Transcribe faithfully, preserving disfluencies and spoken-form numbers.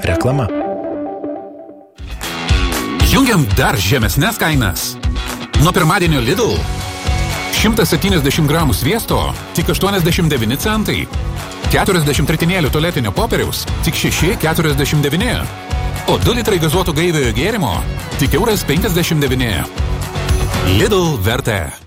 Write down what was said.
Reklama. Jungiam dar žemesnes kainas. Nuo pirmadienio Lidl. šimtas septyniasdešimt gramų sviesto tik aštuoniasdešimt devyni centai. keturiasdešimt ritinėlių tualetinio popieriaus tik šeši keturiasdešimt devyni. O du litrai gazuotų gaiviojo gėrimo tik euras penkiasdešimt devyni. Lidl vertė.